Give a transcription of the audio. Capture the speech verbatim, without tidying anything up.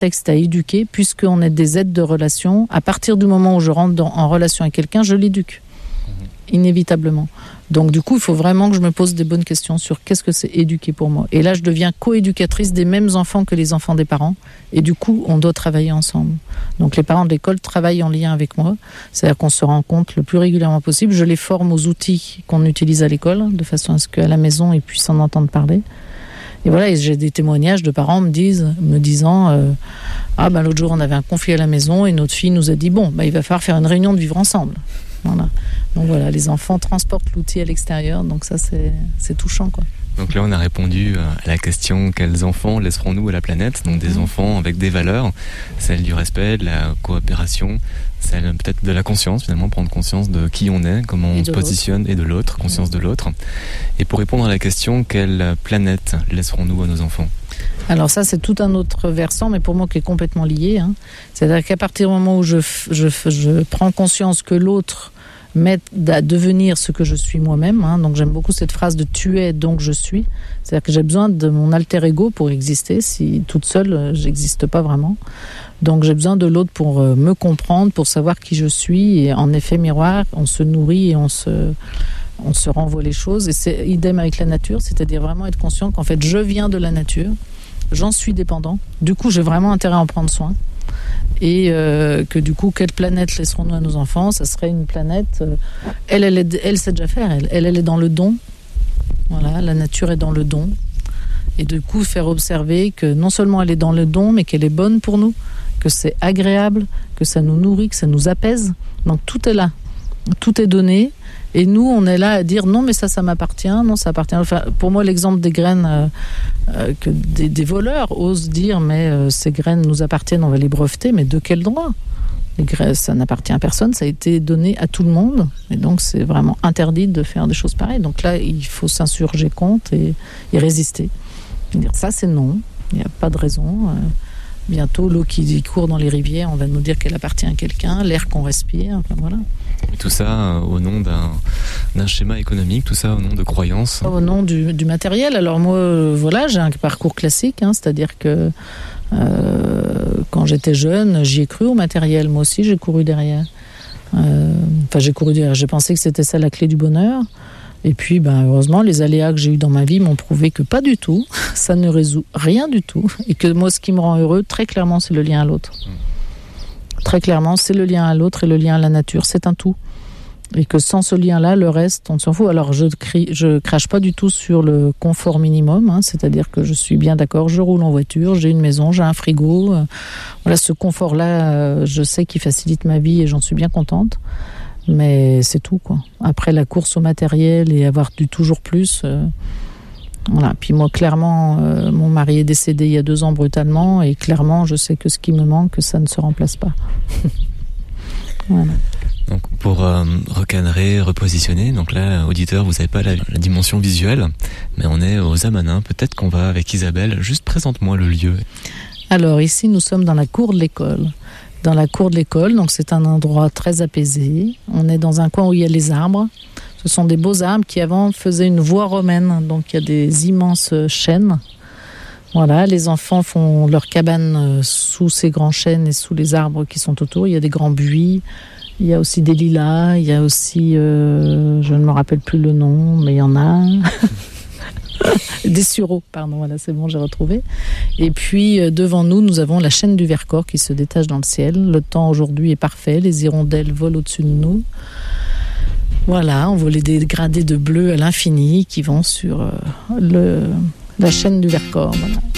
texte à éduquer, puisqu'on est des aides de relation. À partir du moment où je rentre dans, en relation avec quelqu'un, je l'éduque, mmh. inévitablement. Donc du coup, il faut vraiment que je me pose des bonnes questions sur qu'est-ce que c'est éduquer pour moi. Et là, je deviens co-éducatrice des mêmes enfants que les enfants des parents. Et du coup, on doit travailler ensemble. Donc les parents de l'école travaillent en lien avec moi. C'est-à-dire qu'on se rencontre le plus régulièrement possible. Je les forme aux outils qu'on utilise à l'école, de façon à ce qu'à la maison, ils puissent en entendre parler. Et voilà, et j'ai des témoignages de parents me disent, me disant euh, ah ben l'autre jour on avait un conflit à la maison et notre fille nous a dit bon ben il va falloir faire une réunion de vivre ensemble. Voilà. Donc voilà, les enfants transportent l'outil à l'extérieur, donc ça c'est c'est touchant quoi. Donc là on a répondu à la question quels enfants laisserons-nous à la planète, donc des mmh. enfants avec des valeurs, celle du respect, de la coopération, celle peut-être de la conscience finalement, prendre conscience de qui on est, comment on se positionne et de l'autre, conscience mmh. de l'autre. Et pour répondre à la question quelle planète laisserons-nous à nos enfants ? Alors ça c'est tout un autre versant, mais pour moi qui est complètement lié. Hein. C'est-à-dire qu'à partir du moment où je, je, je prends conscience que l'autre m'aide à devenir ce que je suis moi-même, hein. Donc j'aime beaucoup cette phrase de tu es donc je suis, c'est-à-dire que j'ai besoin de mon alter ego pour exister, si toute seule j'existe pas vraiment, donc j'ai besoin de l'autre pour me comprendre, pour savoir qui je suis, et en effet miroir, on se nourrit et on se, on se renvoie les choses, et c'est idem avec la nature, c'est-à-dire vraiment être conscient qu'en fait je viens de la nature, j'en suis dépendant, du coup j'ai vraiment intérêt à en prendre soin. Et euh, que du coup, quelle planète laisserons-nous à nos enfants ? Ça serait une planète. Euh, elle, elle, est, elle sait déjà faire. Elle, elle, elle est dans le don. Voilà, la nature est dans le don. Et du coup, faire observer que non seulement elle est dans le don, mais qu'elle est bonne pour nous, que c'est agréable, que ça nous nourrit, que ça nous apaise. Donc tout est là, tout est donné. Et nous, on est là à dire non, mais ça, ça m'appartient, non, ça appartient. Enfin, pour moi, l'exemple des graines, euh, euh, que des, des voleurs osent dire, mais euh, ces graines nous appartiennent, on va les breveter, mais de quel droit ? Les graines, ça n'appartient à personne, ça a été donné à tout le monde, et donc c'est vraiment interdit de faire des choses pareilles. Donc là, il faut s'insurger contre et, et résister. Et dire ça, c'est non, il n'y a pas de raison. Euh, bientôt, l'eau qui court dans les rivières, on va nous dire qu'elle appartient à quelqu'un, l'air qu'on respire, enfin voilà. Et tout ça euh, au nom d'un, d'un schéma économique, tout ça au nom de croyances. Au nom du, du matériel. Alors moi, euh, voilà, j'ai un parcours classique, hein, c'est-à-dire que euh, quand j'étais jeune, j'y ai cru au matériel. Moi aussi, j'ai couru derrière. Euh, enfin, j'ai couru derrière. J'ai pensé que c'était ça la clé du bonheur. Et puis, ben, heureusement, les aléas que j'ai eus dans ma vie m'ont prouvé que pas du tout. Ça ne résout rien du tout. Et que moi, ce qui me rend heureux, très clairement, c'est le lien à l'autre. Mmh. Très clairement, c'est le lien à l'autre et le lien à la nature. C'est un tout. Et que sans ce lien-là, le reste, on s'en fout. Alors, je crie, je crache pas du tout sur le confort minimum. Hein, c'est-à-dire que je suis bien d'accord, je roule en voiture, j'ai une maison, j'ai un frigo. Euh, voilà, ce confort-là, euh, je sais qu'il facilite ma vie et j'en suis bien contente. Mais c'est tout, quoi. Après, la course au matériel et avoir du toujours plus... Euh, Voilà. Puis moi, clairement, euh, mon mari est décédé il y a deux ans brutalement, et clairement, je sais que ce qui me manque, ça ne se remplace pas. Voilà. Donc pour euh, recadrer, repositionner, donc là, auditeur, vous n'avez pas la, la dimension visuelle, mais on est aux Amanins. Peut-être qu'on va avec Isabelle. Juste présente-moi le lieu. Alors ici, nous sommes dans la cour de l'école. Dans la cour de l'école, donc c'est un endroit très apaisé. On est dans un coin où il y a les arbres. Ce sont des beaux arbres qui avant faisaient une voie romaine, donc il y a des immenses chênes. Voilà, les enfants font leur cabane sous ces grands chênes et sous les arbres qui sont autour. Il y a des grands buis, il y a aussi des lilas, il y a aussi, euh, je ne me rappelle plus le nom, mais il y en a. Des sureaux, pardon, voilà, c'est bon, j'ai retrouvé. Et puis euh, devant nous, nous avons la chaîne du Vercors qui se détache dans le ciel. Le temps aujourd'hui est parfait, les hirondelles volent au-dessus de nous. Voilà, on voit les dégradés de bleu à l'infini qui vont sur euh, le, la chaîne du Vercors. Voilà.